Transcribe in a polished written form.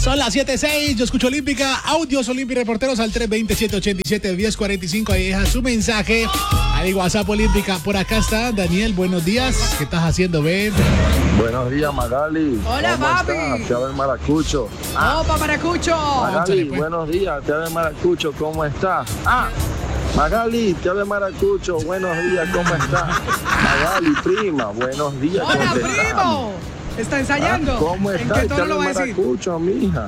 Son las 7:06, yo escucho Olímpica, audios Olímpica Reporteros al 320-787-1045, ahí deja su mensaje al WhatsApp Olímpica. Por acá está Daniel, buenos días, ¿qué estás haciendo, Ben? Buenos días, Magali. Hola, ¿Cómo papi. estás? Te habla el Maracucho. ¡Opa, Maracucho! Magali, pues. buenos días, te habla el Maracucho, ¿cómo estás? Magali, te habla el Maracucho, buenos días, ¿cómo estás? Magali, prima, buenos días, ¡Hola, ¿cómo estás? primo! ¿Está ensayando? ¿Cómo ¿En estás? qué Te tono habla lo va el a decir? Maracucho, mija.